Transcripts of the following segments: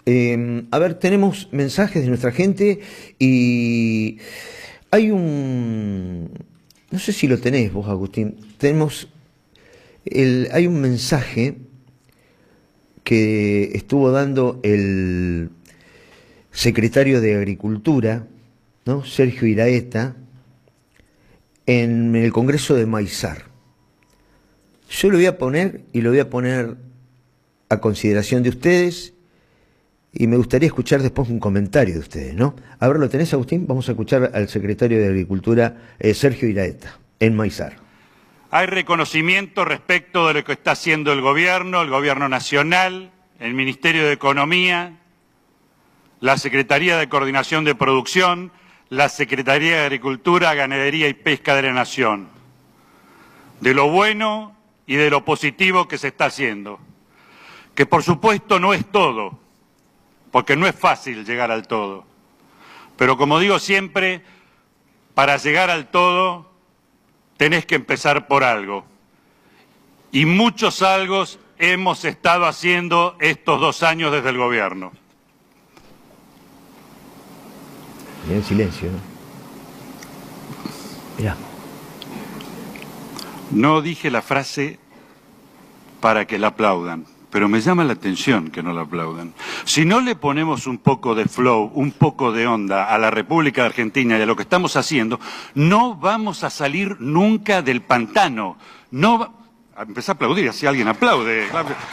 A ver, tenemos mensajes de nuestra gente y hay un... No sé si lo tenés vos, Agustín. Hay un mensaje que estuvo dando el secretario de Agricultura, ¿no?, Sergio Iraeta, en el Congreso de Maizar. Yo lo voy a poner y lo voy a poner a consideración de ustedes y me gustaría escuchar después un comentario de ustedes, ¿no? A ver, ¿lo tenés, Agustín? Vamos a escuchar al secretario de Agricultura, Sergio Iraeta, en Maizar. Hay reconocimiento respecto de lo que está haciendo el Gobierno Nacional, el Ministerio de Economía, la Secretaría de Coordinación de Producción, la Secretaría de Agricultura, Ganadería y Pesca de la Nación, de lo bueno y de lo positivo que se está haciendo, que por supuesto no es todo, porque no es fácil llegar al todo, pero como digo siempre, para llegar al todo tenés que empezar por algo, y muchos algos hemos estado haciendo estos 2 años desde el Gobierno. En silencio, ¿no? Mirá. No dije la frase para que la aplaudan, pero me llama la atención que no la aplaudan. Si no le ponemos un poco de flow, un poco de onda a la República de Argentina y a lo que estamos haciendo, no vamos a salir nunca del pantano. Empecé a aplaudir, así alguien aplaude.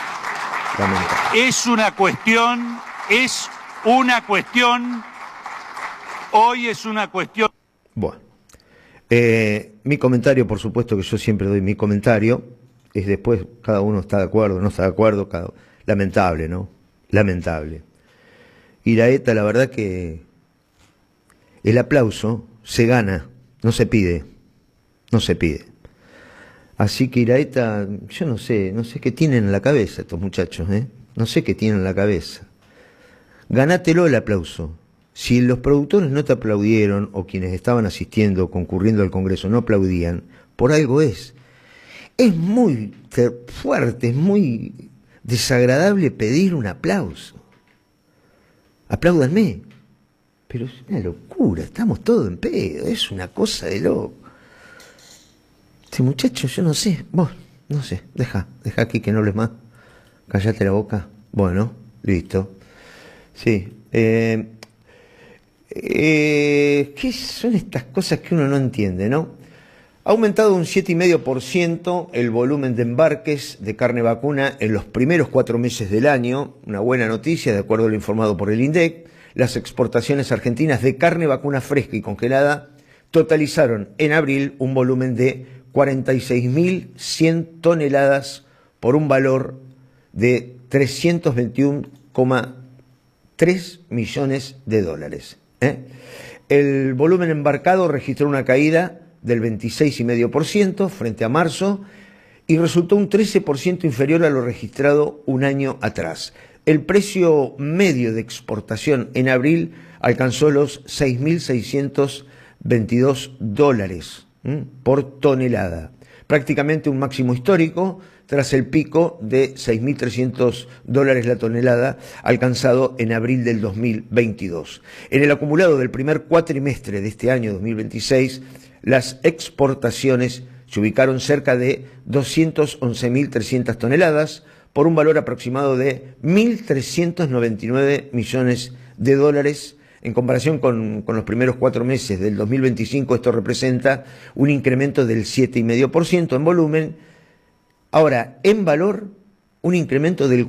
Hoy es una cuestión. Bueno, mi comentario, por supuesto que yo siempre doy mi comentario, es después cada uno está de acuerdo, no está de acuerdo, lamentable, ¿no? Lamentable. Iraeta, la verdad que el aplauso se gana, no se pide, no se pide. Así que Iraeta, yo no sé qué tienen en la cabeza estos muchachos, ¿eh? No sé qué tienen en la cabeza. Ganátelo el aplauso. Si los productores no te aplaudieron o quienes estaban asistiendo, concurriendo al Congreso no aplaudían, por algo es. Es muy fuerte, es muy desagradable pedir un aplauso. Apláudanme. Pero es una locura, estamos todos en pedo, es una cosa de loco. Este muchacho, yo no sé, vos, no sé, deja aquí que no hables más. Callate la boca. Bueno, listo. Sí. ¿Qué son estas cosas que uno no entiende, no? Ha aumentado un 7,5% el volumen de embarques de carne vacuna en los primeros 4 meses del año, una buena noticia de acuerdo a lo informado por el INDEC. Las exportaciones argentinas de carne vacuna fresca y congelada totalizaron en abril un volumen de 46.100 toneladas por un valor de 321,3 millones de dólares. El volumen embarcado registró una caída del 26,5% frente a marzo y resultó un 13% inferior a lo registrado un año atrás. El precio medio de exportación en abril alcanzó los 6.622 dólares por tonelada, prácticamente un máximo histórico tras el pico de 6.300 dólares la tonelada alcanzado en abril del 2022. En el acumulado del primer cuatrimestre de este año 2026, las exportaciones se ubicaron cerca de 211.300 toneladas por un valor aproximado de 1.399 millones de dólares. En comparación con los primeros 4 meses del 2025, esto representa un incremento del 7,5% en volumen. Ahora, en valor, un incremento del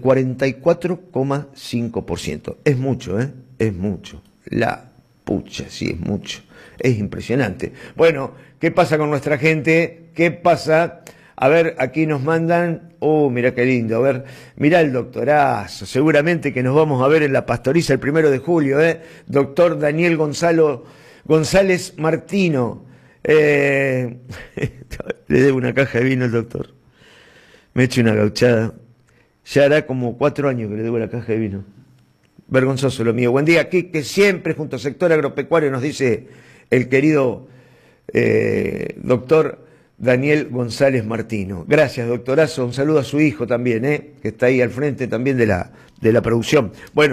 44,5%. Es mucho, ¿eh? Es mucho. La pucha, sí, es mucho. Es impresionante. Bueno, ¿qué pasa con nuestra gente? ¿Qué pasa? A ver, aquí nos mandan... Oh, mira qué lindo. A ver, mira el doctorazo. Seguramente que nos vamos a ver en la pastoriza el 1 de julio, ¿eh? Doctor Daniel González Martino. Le debo una caja de vino al doctor. Me he hecho una gauchada. Ya hará como 4 años que le debo la caja de vino. Vergonzoso lo mío. Buen día, aquí que siempre junto al sector agropecuario nos dice el querido doctor Daniel González Martino. Gracias, doctorazo. Un saludo a su hijo también, que está ahí al frente también de la producción. Bueno.